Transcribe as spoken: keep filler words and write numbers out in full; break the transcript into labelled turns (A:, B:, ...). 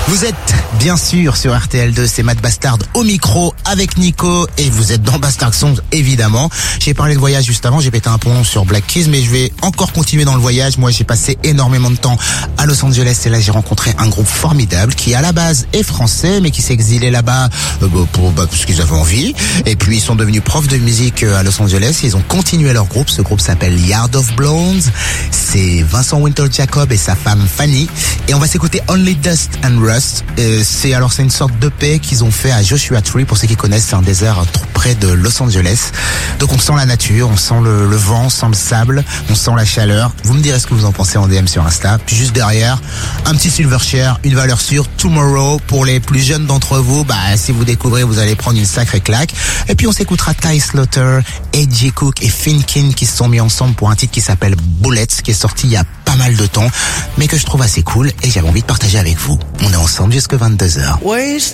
A: Vous êtes bien sûr sur R T L deux, c'est Matt Bastard au micro avec Nico et vous êtes dans Bastard Songs évidemment. J'ai parlé de voyage juste avant, j'ai pété un pont sur Black Keys mais je vais encore continuer dans le voyage. Moi j'ai passé énormément de temps à Los Angeles et là j'ai rencontré un groupe formidable qui à la base est français mais qui s'est exilé là-bas euh, pour, bah, parce qu'ils avaient envie et puis ils sont devenus profs de musique à Los Angeles et ils ont continué leur groupe. Ce groupe s'appelle Yard of Blondes, c'est Vincent Winter Jacob et sa femme Fanny et on va s'écouter Only Dust and Rust. Euh, c'est alors c'est une sorte d'E P qu'ils ont fait à Joshua Tree. Pour ceux qui connaissent, c'est un désert tout près de Los Angeles. Donc on sent la nature, on sent le, le vent, on sent le sable, on sent la chaleur. Vous me direz ce que vous en pensez en D M sur Insta. Puis juste derrière, un petit Silverchair, une valeur sûre, Tomorrow. Pour les plus jeunes d'entre vous, bah si vous découvrez, vous allez prendre une sacrée claque. Et puis on s'écoutera Ty Slaughter, A J Cook et Finkin qui se sont mis ensemble pour un titre qui s'appelle Bullets, qui est sorti il y a pas mal de temps, mais que je trouve assez cool et j'avais envie de partager avec vous. On est ensemble jusqu'à vingt-deux heures.
B: Waste